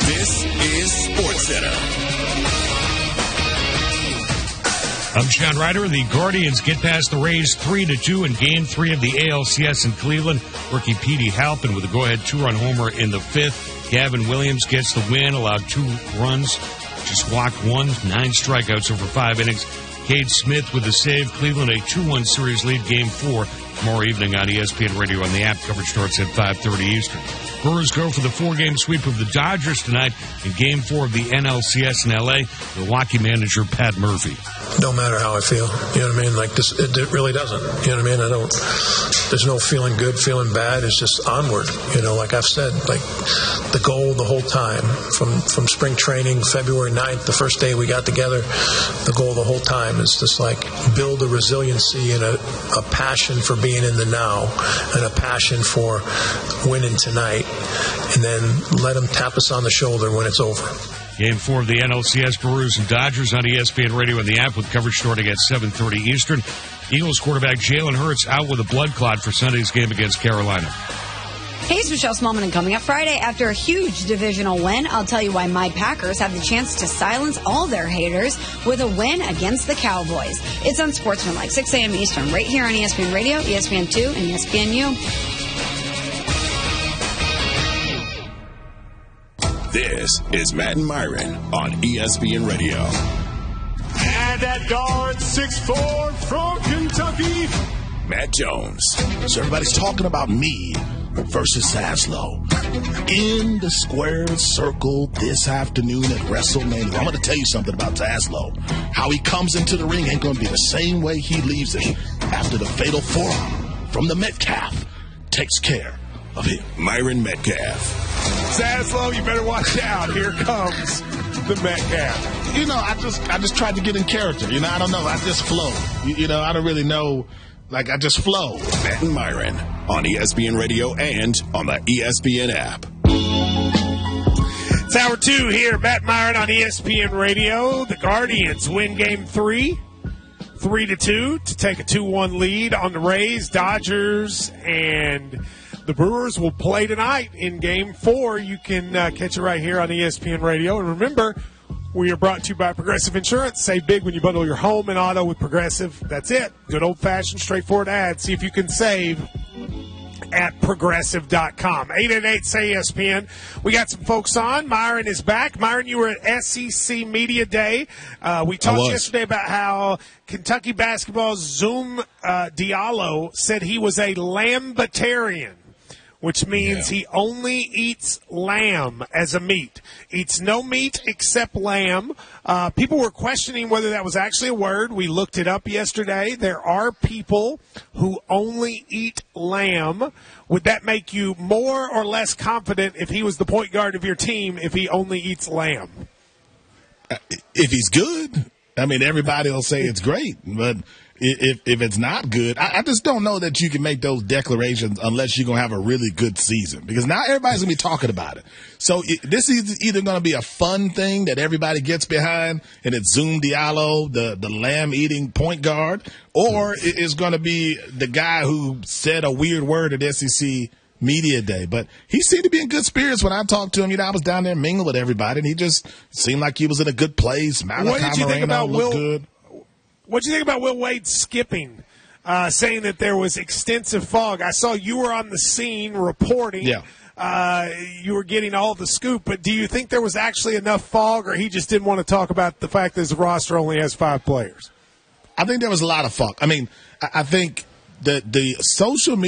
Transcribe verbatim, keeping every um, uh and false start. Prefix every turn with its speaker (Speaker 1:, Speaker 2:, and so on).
Speaker 1: This is SportsCenter.
Speaker 2: I'm John Ryder. The Guardians get past the Rays three to two in Game three of the A L C S in Cleveland. Rookie Petey Halpin with a go-ahead two-run homer in the fifth. Gavin Williams gets the win, allowed two runs, just walked one, nine strikeouts over five innings. Cade Smith with the save. Cleveland a two one series lead. Game four tomorrow evening on E S P N Radio on the app. Coverage starts at five thirty Eastern. Brewers go for the four-game sweep of the Dodgers tonight in Game four of the N L C S in L A. Milwaukee manager Pat Murphy.
Speaker 3: No matter how I feel, you know what I mean? Like this, it, it really doesn't. You know what I mean? I don't. There's no feeling good, feeling bad. It's just onward. You know, like I've said, like the goal the whole time from from spring training, February ninth, the first day we got together. The goal the whole time is just like build a resiliency and a, a passion for being in the now and a passion for winning tonight, and then let them tap us on the shoulder when it's over.
Speaker 2: Game four of the N L C S, Brewers and Dodgers on E S P N Radio and the app with coverage starting at seven thirty Eastern. Eagles quarterback Jalen Hurts out with a blood clot for Sunday's game against Carolina.
Speaker 4: Hey, it's Michelle Smallman, and coming up Friday, after a huge divisional win, I'll tell you why my Packers have the chance to silence all their haters with a win against the Cowboys. It's on Sportsmanlike, six a.m. Eastern, right here on E S P N Radio, E S P N two, and E S P N U.
Speaker 1: This is Matt and Myron on E S P N Radio.
Speaker 5: And at guard, six foot four from Kentucky,
Speaker 1: Matt Jones.
Speaker 6: So everybody's talking about me versus Zaslow. In the square circle this afternoon at WrestleMania. I'm going to tell you something about Zaslow. How he comes into the ring ain't going to be the same way he leaves it after the fatal forearm from the Metcalf takes care of him.
Speaker 1: Myron Metcalf.
Speaker 5: Zaslow, you better watch out. Here comes the Metcalf.
Speaker 6: You know, I just I just tried to get in character. You know, I don't know. I just flow. You, you know, I don't really know. Like, I just flow.
Speaker 1: Matt and Myron on E S P N Radio and on the E S P N app.
Speaker 5: It's hour two here. Matt Myron on E S P N Radio. The Guardians win game three, three to two, to take a two one lead on the Rays. Dodgers and the Brewers will play tonight in game four. You can uh, catch it right here on E S P N Radio. And remember, we are brought to you by Progressive Insurance. Save big when you bundle your home and auto with Progressive. That's it. Good old-fashioned, straightforward ad. See if you can save at Progressive dot com. eight eight eight, S A Y, E S P N. We got some folks on. Myron is back. Myron, you were at S E C Media Day. Uh, we talked yesterday about how Kentucky basketball's Zoom uh, Diallo said he was a lambitarian, which means yeah. he only eats lamb as a meat. Eats no meat except lamb. Uh, people were questioning whether that was actually a word. We looked it up yesterday. There are people who only eat lamb. Would that make you more or less confident if he was the point guard of your team if he only eats lamb?
Speaker 6: If he's good, I mean, everybody will say it's great, but if if it's not good, I, I just don't know that you can make those declarations unless you're going to have a really good season, because now everybody's going to be talking about it. So it, this is either going to be a fun thing that everybody gets behind, and it's Zoom Diallo, the, the lamb-eating point guard, or it is going to be the guy who said a weird word at S E C Media Day. But he seemed to be in good spirits when I talked to him. You know, I was down there mingling with everybody, and he just seemed like he was in a good place. Malachi
Speaker 5: what did you think about
Speaker 6: looked
Speaker 5: Will?
Speaker 6: Good.
Speaker 5: What do you think about Will Wade skipping, uh, saying that there was extensive fog? I saw you were on the scene reporting.
Speaker 6: Yeah.
Speaker 5: Uh, you were getting all the scoop, but do you think there was actually enough fog, or he just didn't want to talk about the fact that his roster only has five players?
Speaker 6: I think there was a lot of fog. I mean, I, I think the the social media